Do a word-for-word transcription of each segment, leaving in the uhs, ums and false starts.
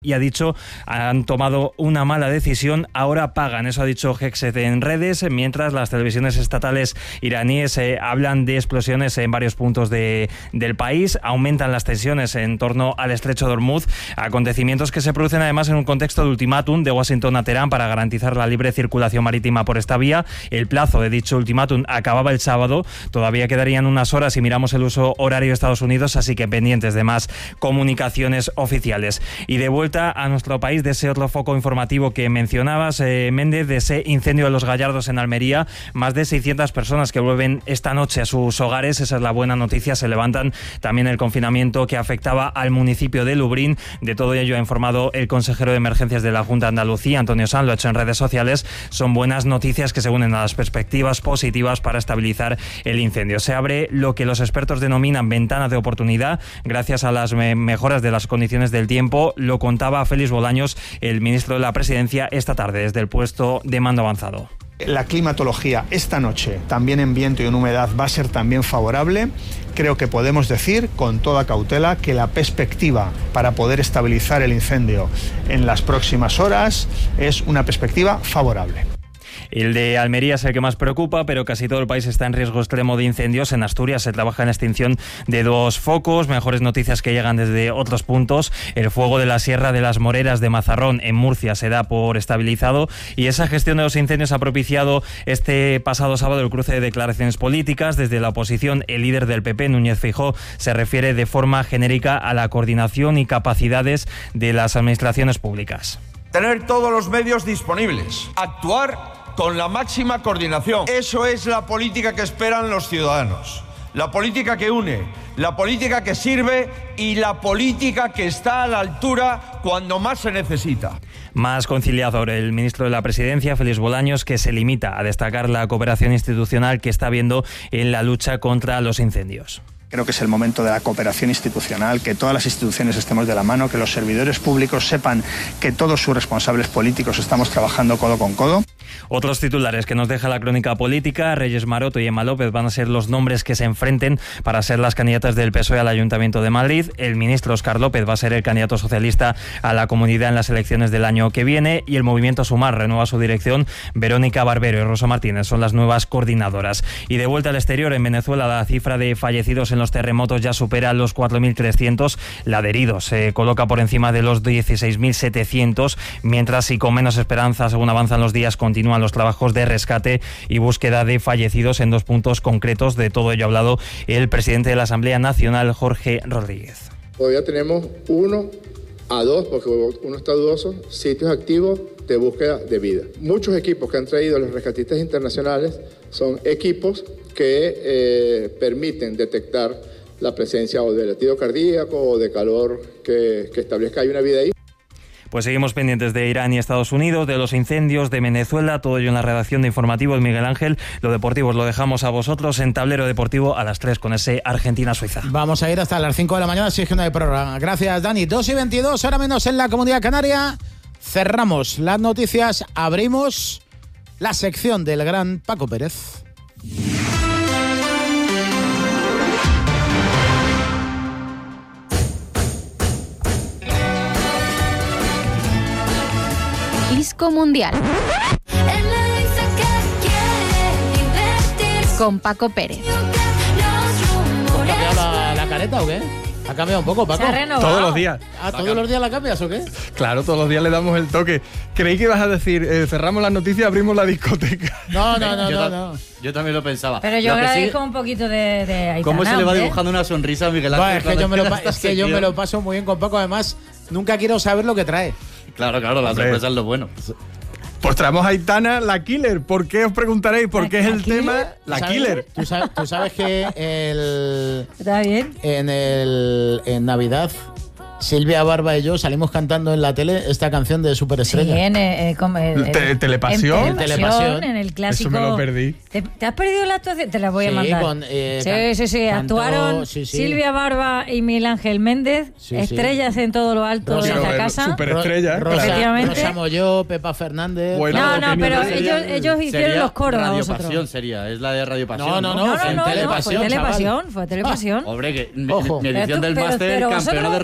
y ha dicho, han tomado una mala decisión, ahora pagan. Eso ha dicho Hexet en redes, mientras las televisiones estatales iraníes eh, hablan de explosiones en varios puntos de, del país. Aumentan las tensiones en torno al estrecho de Hormuz, acontecimientos que se producen además en un contexto de ultimátum de Washington a Teherán para garantizar la libre circulación marítima por esta vía. El plazo de dicho ultimátum acababa el sábado, todavía quedarían unas horas si miramos el uso horario de Estados Unidos, así que pendientes de más comunicaciones oficiales. Y de vuelta a nuestro país, de ese otro foco informativo que mencionabas, eh, Méndez, de ese incendio de Los Gallardos en Almería, más de seiscientas personas que vuelven esta noche a sus hogares, esa es la buena noticia, se levantan también el confinamiento que afectaba al municipio de Lubrín. De todo ello ha informado el consejero de Emergencias de la Junta de Andalucía, Antonio Sanz, lo ha hecho en redes sociales. Son buenas noticias que se unen a las perspectivas positivas para estabilizar el incendio. Se abre lo que los expertos denominan ventana de oportunidad, gracias a las me- mejoras de las condiciones del tiempo. Lo contaba Félix Bolaños, el ministro de la Presidencia, esta tarde desde el puesto de mando avanzado. La climatología esta noche, también en viento y en humedad, va a ser también favorable. Creo que podemos decir con toda cautela que la perspectiva para poder estabilizar el incendio en las próximas horas es una perspectiva favorable. El de Almería es el que más preocupa, pero casi todo el país está en riesgo extremo de incendios. En Asturias se trabaja en la extinción de dos focos. Mejores noticias que llegan desde otros puntos. El fuego de la Sierra de las Moreras de Mazarrón en Murcia se da por estabilizado, y esa gestión de los incendios ha propiciado este pasado sábado el cruce de declaraciones políticas. Desde la oposición, el líder del P P, Núñez Feijóo, se refiere de forma genérica a la coordinación y capacidades de las administraciones públicas. Tener todos los medios disponibles, actuar con la máxima coordinación. Eso es la política que esperan los ciudadanos. La política que une, la política que sirve y la política que está a la altura cuando más se necesita. Más conciliador el ministro de la Presidencia, Félix Bolaños, que se limita a destacar la cooperación institucional que está habiendo en la lucha contra los incendios. Creo que es el momento de la cooperación institucional, que todas las instituciones estemos de la mano, que los servidores públicos sepan que todos sus responsables políticos estamos trabajando codo con codo. Otros titulares que nos deja la crónica política: Reyes Maroto y Emma López van a ser los nombres que se enfrenten para ser las candidatas del P S O E al Ayuntamiento de Madrid. El ministro Óscar López va a ser el candidato socialista a la Comunidad en las elecciones del año que viene, y el Movimiento Sumar renueva su dirección. Verónica Barbero y Rosa Martínez son las nuevas coordinadoras. Y de vuelta al exterior, en Venezuela la cifra de fallecidos en los terremotos ya supera los cuatro mil trescientos. La de heridos se coloca por encima de los dieciséis mil setecientos, mientras, y con menos esperanza según avanzan los días, continúan los trabajos de rescate y búsqueda de fallecidos en dos puntos concretos. De todo ello ha hablado el presidente de la Asamblea Nacional, Jorge Rodríguez. Todavía tenemos uno a dos, porque uno está dudoso, sitios activos de búsqueda de vida. Muchos equipos que han traído los rescatistas internacionales son equipos que eh, permiten detectar la presencia o de latido cardíaco o de calor que, que establezca hay una vida ahí. Pues seguimos pendientes de Irán y Estados Unidos, de los incendios, de Venezuela, todo ello en la redacción de Informativos. Miguel Ángel, lo deportivo os lo dejamos a vosotros en Tablero Deportivo a las tres con ese Argentina-Suiza. Vamos a ir hasta las cinco de la mañana, si es que no hay programa. Gracias, Dani. dos y veintidós, ahora menos en la Comunidad Canaria. Cerramos las noticias, abrimos la sección del gran Paco Pérez. Disco Mundial con Paco Pérez. ¿Ha cambiado la, la careta o qué? ¿Ha cambiado un poco, Paco? Todos los días. Ah, ¿todos los días la cambias o qué? Claro, todos los días le damos el toque. Creí que ibas a decir, eh, cerramos las noticias, abrimos la discoteca. No, no, no, yo, no, ta- no. yo también lo pensaba. Pero yo Lo que agradezco sí- un poquito de, de Aitana. ¿Cómo se le va hombre? dibujando una sonrisa a Miguel Ángel? Bueno, es que, yo me, lo, cuando pa- esta es que yo me sección? lo paso muy bien con Paco. Además, nunca quiero saber lo que trae. Claro, claro, la Hombre. sorpresa es lo bueno. Pues traemos a Aitana, la Killer. ¿Por qué os preguntaréis? ¿Por qué es el tema? La ¿Sabes? Killer. ¿Tú sabes, tú sabes que el, ¿Está bien? en, el, en Navidad Silvia Barba y yo salimos cantando en la tele esta canción de Superestrella? Sí, en, eh, como, eh, Te- eh, Telepasión. En Telepasión. en el clásico. Eso me lo perdí. ¿Te, te has perdido la actuación? Te la voy a Sí, mandar. con, eh, sí, can- sí, sí. cantó- Actuaron sí, sí. Silvia Barba y Miguel Ángel Méndez. Sí, sí. estrellas en todo lo alto Rosa- de la Quiero ver, casa. superestrella, Ro- Rosa, Efectivamente. Rosa Molló, Pepa Fernández. Bueno, no, lo no, que pero no sería- ellos, ellos hicieron Sería los coros a Radio vosotros. Pasión sería, es la de Radio Pasión. No, no, No, no, fue en no, no, Telepasión, fue Telepasión, chaval. fue Telepasión. Hombre, que mi, Ojo. mi edición Pero tú- del pero- máster pero campeona vosotros- de Radio Pasión.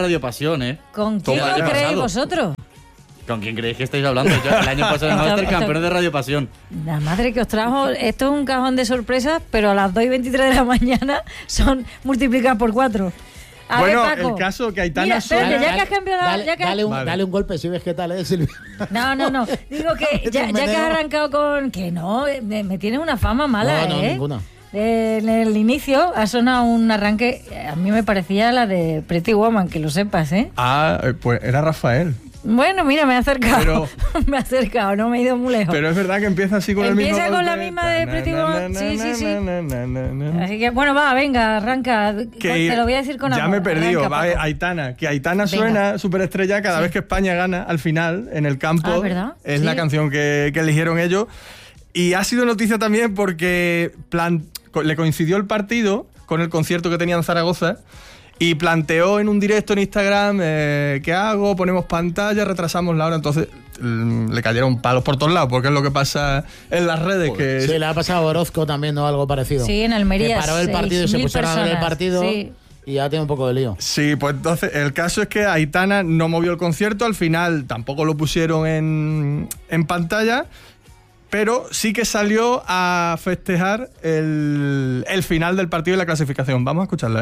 Pasión, ¿eh? ¿Con quién Toma, lo ya creéis pasado. vosotros? ¿Con quién creéis que estáis hablando? Yo, el año pasado en Máster, campeón de Radio Pasión. La madre que os trajo, esto es un cajón de sorpresas, pero a las dos y veintitrés de la mañana son multiplicadas por cuatro. A Bueno, ver, Paco. el caso que Aitana Mira, espérate, suena- ya que has cambiado la- Dale, ya que- dale un, Vale. dale un golpe si ves qué tal, ¿eh, Silvia? No, no, no. Digo que ya, ya que has arrancado con... Que no, me, me tiene una fama mala, No, no, ¿eh? ninguna. Eh, En el inicio ha sonado un arranque, a mí me parecía la de Pretty Woman, que lo sepas, ¿eh? Ah, eh, pues era Rafael. Bueno, mira, me he acercado. Pero- me he acercado, no me he ido muy lejos. Pero es verdad que empieza así con el mismo Empieza con la golpe. misma de Pretty Woman. Sí, sí, sí. Na, na, na, na. Así que, bueno, va, venga, arranca. Que Te lo voy a decir con ya amor. me he perdido, Arranca, va, Paco. Aitana, que Aitana Venga. suena superestrella cada Sí. vez que España gana al final en el campo. Ah, ¿verdad? Es Sí. la canción que, que eligieron ellos. Y ha sido noticia también porque plan- co- le coincidió el partido con el concierto que tenía en Zaragoza y planteó en un directo en Instagram eh, ¿qué hago? Ponemos pantalla, retrasamos la hora. Entonces mm, le cayeron palos por todos lados porque es lo que pasa en las redes. que Sí, le ha pasado a Orozco también, ¿no? Algo parecido. Sí, en Almería, Que paró el partido y se seis mil pusieron a ver el personas, partido sí. y ya tiene un poco de lío. Sí, pues entonces el caso es que Aitana no movió el concierto, al final tampoco lo pusieron en, en pantalla, pero sí que salió a festejar el, el final del partido y la clasificación. Vamos a escucharla.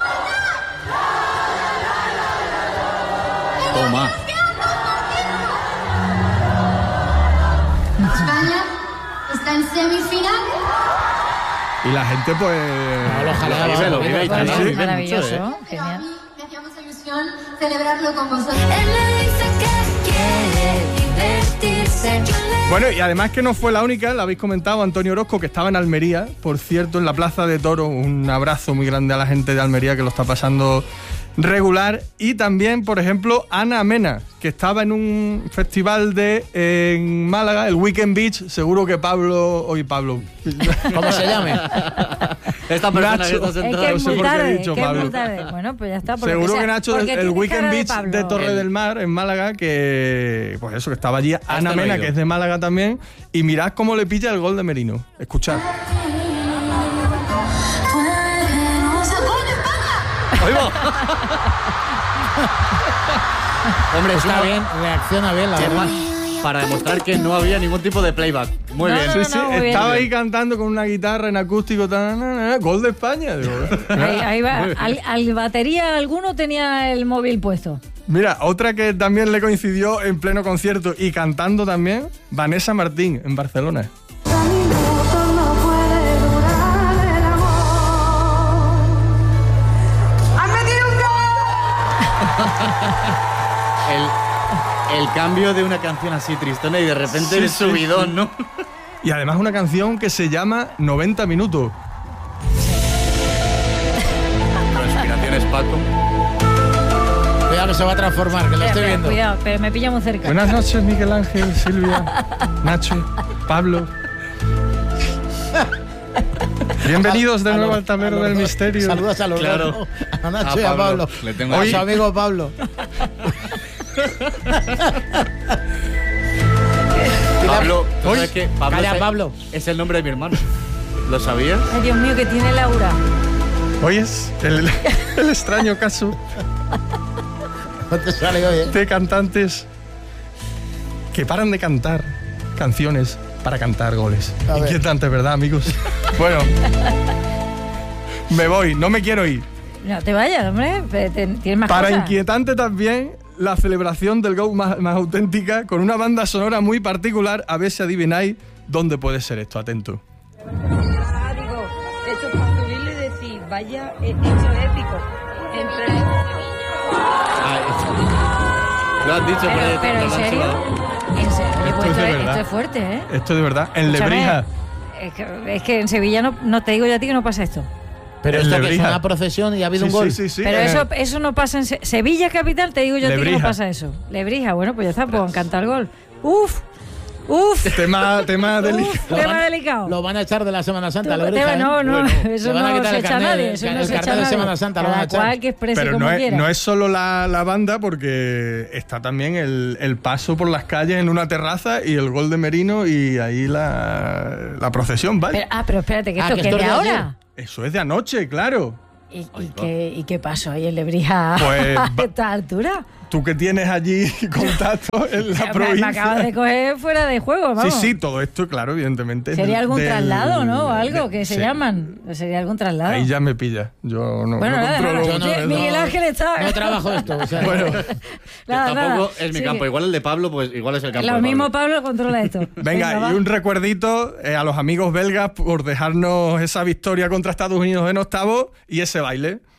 Toma. España está en semifinal. Y la gente pues... No, lo jalea, Lo vive, lo vive, Aitana. Aitana, Sí, lo vive maravilloso, mucho, ¿eh? Pero a genial. mí me hacía mucha ilusión celebrarlo con vosotros. Él me dice que quiere divertirse. Yo le Bueno, y además que no fue la única, la habéis comentado, Antonio Orozco, que estaba en Almería, por cierto, en la Plaza de Toros. Un abrazo muy grande a la gente de Almería que lo está pasando regular. Y también, por ejemplo, Ana Mena, que estaba en un festival de en Málaga, el Weekend Beach. Seguro que Pablo... Hoy Pablo... ¿Cómo se llame? Esta persona Nacho. que está Es sentada. que No es sé muy por qué he tarde, dicho que es Pablo. muy tarde. Bueno, pues ya está. por lo Seguro sea, que Nacho, porque el, tiene Weekend cara de Beach Pablo. de, Torre El- del Mar, en Málaga, que... Pues eso, que estaba allí Ana no he Mena, ido. que es de Málaga también. Y mirad cómo le pilla el gol de Merino. Escuchad. ¡Ahí va! Hombre, es Está una- bien, reacciona bien, la Qué verdad. mal. Para demostrar que no había ningún tipo de playback. Muy No, bien. no, Sí, no, sí, muy bien. estaba ahí cantando con una guitarra en acústico, tan, na, na, na, gol de España. Digo, Ahí, ahí va. muy bien. Al, al batería alguno tenía el móvil puesto. Mira, otra que también le coincidió en pleno concierto y cantando también, Vanessa Martín, en Barcelona. El, el cambio de una canción así tristona y de repente Sí, el sí, subidón, sí. ¿no? Y además una canción que se llama noventa minutos. Respiraciones, Paco. Cuidado que se va a transformar, que lo Espera, estoy espera, viendo. Cuidado, pero me pilla muy cerca. Buenas noches, Miguel Ángel, Silvia, Nacho, Pablo. Bienvenidos de A nuevo los- al tablero a los del dos. misterio. Saludas a los Claro. dos, ¿no? A Nacho A y a Pablo. Pablo. Le tengo a ahí. su amigo Pablo. Pablo, ¿tú Hoy- sabes que Pablo Calla, es, Pablo. es el nombre de mi hermano. ¿Lo sabías? Ay, Dios mío, que tiene Laura. Hoy es el, el extraño caso No te sale hoy, ¿eh? de cantantes que paran de cantar canciones para cantar goles. A ver. Inquietante, ¿verdad, amigos? Bueno, me voy, no me quiero ir. No te vayas, hombre. te- te- Tienes más Para cosas. inquietante también la celebración del gol más, más auténtica con una banda sonora muy particular. A ver si adivináis dónde puede ser esto. Atento. Ah, digo, esto es para subirle y decir, vaya hecho épico. Entre... Lo has dicho, Pero, pero, pero ¿en lo han serio? chivado. ¿En serio? Esto Pues es de esto, es, verdad. esto es fuerte, ¿eh? Esto de verdad. En Escúchame, Lebrija. Es que, es que en Sevilla no, no te digo yo a ti que no pasa esto. Pero En esto que es Lebrija. una procesión y ha habido Sí, un gol. sí, sí, sí. Pero Eh, eso, eso no pasa en Se- Sevilla capital, te digo yo a ti que no Lebrija. pasa eso. Lebrija, bueno, pues ya está, pues cantar gol. Uf, uf, Tema, tema delicado. uf, tema delicado. Lo van a echar de la Semana Santa, Tú- Lebrija, tema- ¿eh? no, no, Bueno, eso le van a no quitar se el echa a carnet- nadie. Eso el no se carnet echa a de nadie. Semana Santa lo van a Cada echar. cual que exprese Pero como no es, quiera. no es solo la, la banda, porque está también el, el paso por las calles en una terraza y el gol de Merino y ahí la, la procesión, ¿vale? Pero- ah, pero espérate, que Ah, esto que que esto es de es de ahora. Eso es de anoche, claro. ¿Y, y, qué, ¿Y qué pasó ahí en Lebrija Pues, a esta altura? Tú que tienes allí contacto en la me, provincia. Me acabas de coger fuera de juego, vamos. Sí, sí, todo esto, claro, evidentemente. ¿Sería algún del, traslado, no? O algo que se sí. llaman. ¿Sería algún traslado? Ahí ya me pilla. Yo no, bueno, no nada, controlo. nada. No, Miguel no, Ángel está... No trabajo esto. O sea, bueno. nada, tampoco nada. es mi Sí. campo. Igual el de Pablo, pues igual es el campo Lo de mismo Pablo. Pablo controla esto. Venga, Venga, y va. un recuerdito eh, a los amigos belgas por dejarnos esa victoria contra Estados Unidos en octavos y ese baile.